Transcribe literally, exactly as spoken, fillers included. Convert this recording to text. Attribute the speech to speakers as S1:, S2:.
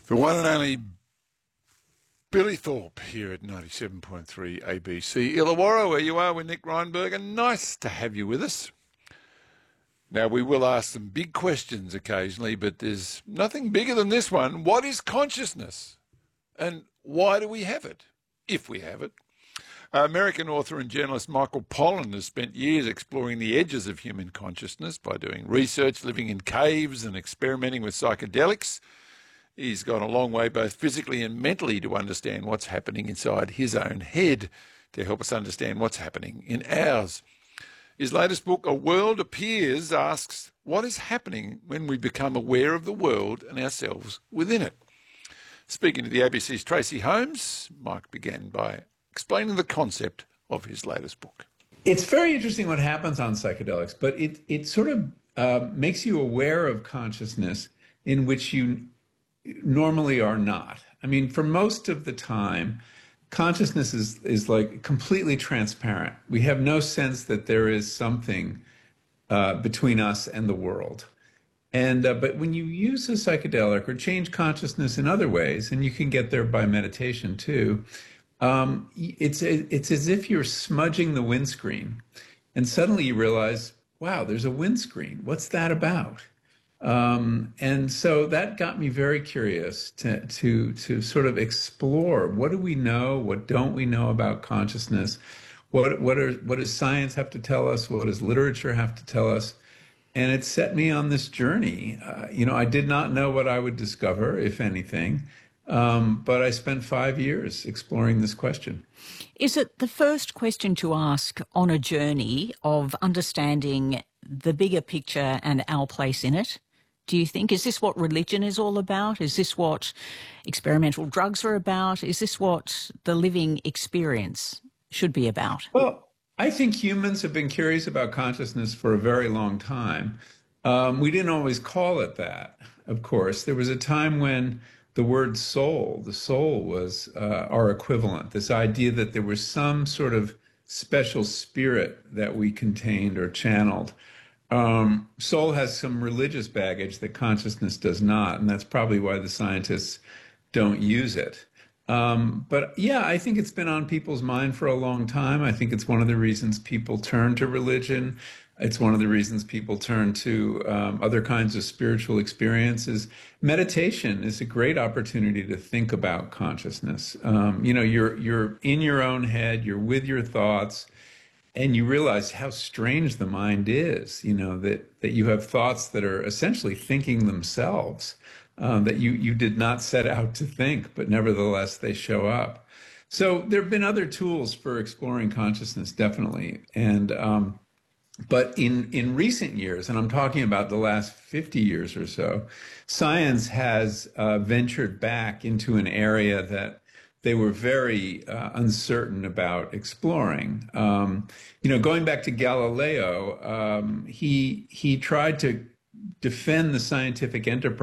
S1: The one and only Billy Thorpe here at ninety-seven point three A B C Illawarra, where you are with Nick Reinberger. Nice to have you with us. Now, we will ask some big questions occasionally, but there's nothing bigger than this one. What is consciousness? And why do we have it, if we have it? Uh, American author and journalist Michael Pollan has spent years exploring the edges of human consciousness by doing research, living in caves and experimenting with psychedelics. He's gone a long way both physically and mentally to understand what's happening inside his own head, to help us understand what's happening in ours. His latest book, A World Appears, asks what is happening when we become aware of the world and ourselves within it. Speaking to the A B C's Tracy Holmes, Mike began by explaining the concept of his latest book.
S2: It's very interesting what happens on psychedelics, but it, it sort of uh, makes you aware of consciousness in which you normally are not. I mean, for most of the time, consciousness is, is like completely transparent. We have no sense that there is something uh, between us and the world. And uh, but when you use a psychedelic or change consciousness in other ways, and you can get there by meditation too, um, it's it's as if you're smudging the windscreen, and suddenly you realize, wow, there's a windscreen. What's that about? Um, and so that got me very curious to, to, to sort of explore, what do we know? What don't we know about consciousness? What, what are, what does science have to tell us? What does literature have to tell us? And it set me on this journey. Uh, you know, I did not know what I would discover, if anything, um, but I spent five years exploring this question.
S3: Is it the first question to ask on a journey of understanding the bigger picture and our place in it? Do you think? Is this what religion is all about? Is this what experimental drugs are about? Is this what the living experience should be about?
S2: Well, I think humans have been curious about consciousness for a very long time. Um, we didn't always call it that, of course. There was a time when the word soul, the soul was uh, our equivalent, this idea that there was some sort of special spirit that we contained or channeled. Um, soul has some religious baggage that consciousness does not, and that's probably why the scientists don't use it. Um, but yeah, I think it's been on people's mind for a long time. I think it's one of the reasons people turn to religion. It's one of the reasons people turn to um, other kinds of spiritual experiences. Meditation is a great opportunity to think about consciousness. Um, you know, you're you're in your own head, you're with your thoughts, and you realize how strange the mind is, you know, that, that you have thoughts that are essentially thinking themselves, um, that you, you did not set out to think, but nevertheless they show up. So there have been other tools for exploring consciousness, definitely. And um, but in, in recent years, and I'm talking about the last fifty years or so, science has uh, ventured back into an area that they were very uh, uncertain about exploring. Um, you know, going back to Galileo, um, he he tried to defend the scientific enterprise